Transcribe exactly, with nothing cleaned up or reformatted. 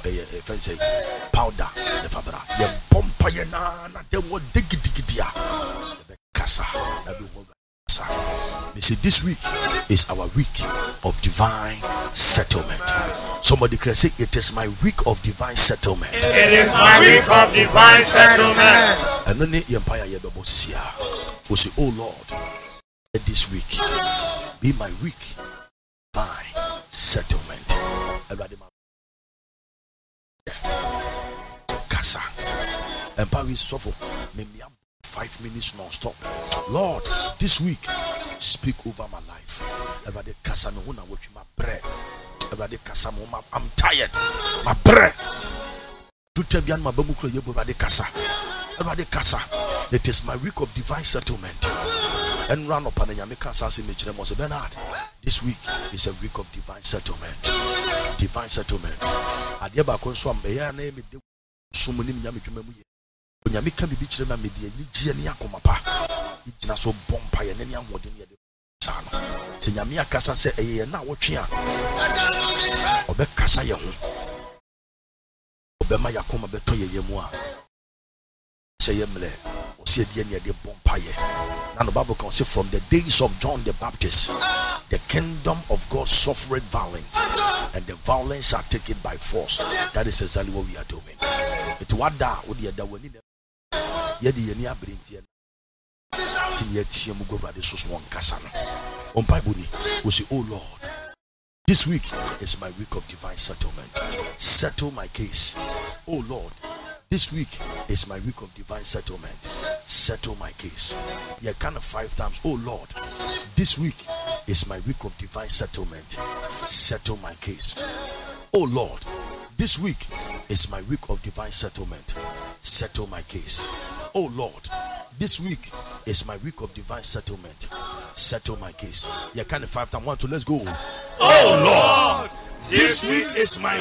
if I say powder, the fabra, ye pompa ye na na de wo digi digi dia. The kasa, na be wo kasa. They say this week is our week of divine settlement. Somebody can say it is my week of divine settlement. It is my week of divine settlement. And then the empire ye be here. We say, oh Lord, let this week be my week of divine settlement. Kasa. Empire is suffer. Five minutes non-stop. Lord, this week speak over my life. Everybody kasa no una watch my bread. Everybody kasa mo I'm tired. My bread. To tell me my babu kro yebo everybody kasa. Everybody kasa. It is my week of divine settlement. And run up and yami kasa say me chire mo say Bernard. This week is a week of divine settlement. Divine settlement. Ade ba kon so am be ya na me de sumu ni nyame dwuma mu ye. Nyame ka bibi chire na media ni gie ni akoma pa igina so bompa ye ne ahoden ye de sa no se nyame akasa se eye na wotwe a obe kasa ye ho obe ma yakoma beto ye yemu a se ye mle o se die ne de bompa ye na no Bible can say from the days of John the Baptist the kingdom of God suffered violence and the violence shall take it by force. That is exactly what we are doing. It's what da what the da when yedi yeni abrintie tin yetie mu gobade soso won kasa no on bible ni we say oh Lord, this week is my week of divine settlement. Settle my case. Oh Lord, this week is my week of divine settlement. Settle my case. Yeah, kind of five times. Oh Lord, this week is my week of divine settlement. Settle my case. Oh Lord, this week is my week of divine settlement. Settle my case. Oh Lord, this week is my week of divine settlement. Settle my case. Yeah, kind of five times. One, two, let's go. Oh Lord, this week is my